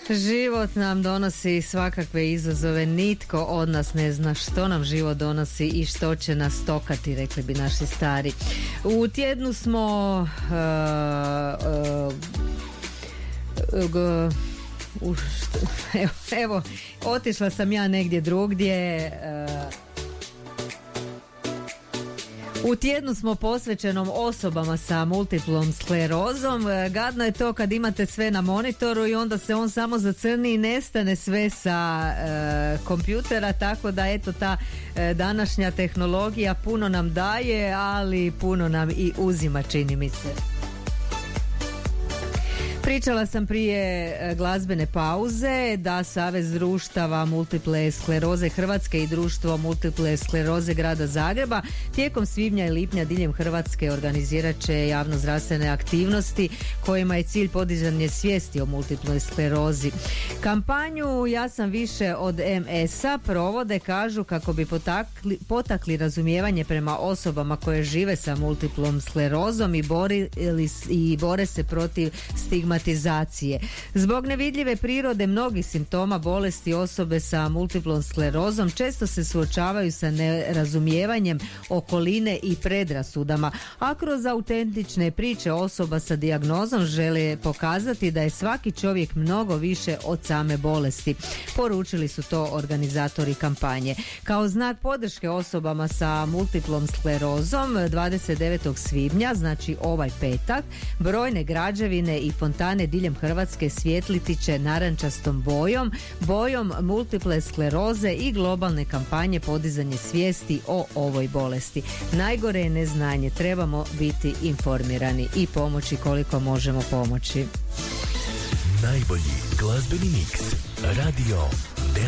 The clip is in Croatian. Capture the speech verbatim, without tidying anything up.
Život nam donosi svakakve izazove, nitko od nas ne zna što nam život donosi i što će nas tokati, rekli bi naši stari. U tjednu smo uh, uh, uh, evo, evo, otišla sam ja negdje drugdje. uh, U tjednu smo posvećenom osobama sa multiplom sklerozom. Gadno je to kad imate sve na monitoru i onda se on samo zacrni i nestane sve sa e, kompjutera, tako da eto ta e, današnja tehnologija puno nam daje, ali puno nam i uzima, čini mi se. Pričala sam prije glazbene pauze da Savez društava multiple skleroze Hrvatske i Društvo multiple skleroze Grada Zagreba tijekom svibnja i lipnja diljem Hrvatske organizirat će javnozdravstvene aktivnosti kojima je cilj podizanje svijesti o multiploj sklerozi. Kampanju Ja sam više od em es-a provode, kažu, kako bi potakli, potakli razumijevanje prema osobama koje žive sa multiplom sklerozom i, borili, i bore se protiv stigma. Zbog nevidljive prirode mnogih simptoma bolesti osobe sa multiplom sklerozom često se suočavaju sa nerazumijevanjem okoline i predrasudama, a kroz autentične priče osoba sa dijagnozom žele pokazati da je svaki čovjek mnogo više od same bolesti. Poručili su to organizatori kampanje. Kao znak podrške osobama sa multiplom sklerozom dvadeset devetog svibnja, znači ovaj petak, brojne građevine i fontane diljem Hrvatske svjetliti će narančastom bojom, bojom multiple skleroze i globalne kampanje podizanje svijesti o ovoj bolesti. Najgore je neznanje, trebamo biti informirani i pomoći koliko možemo pomoći. Najbolji glazbeni miks, Radio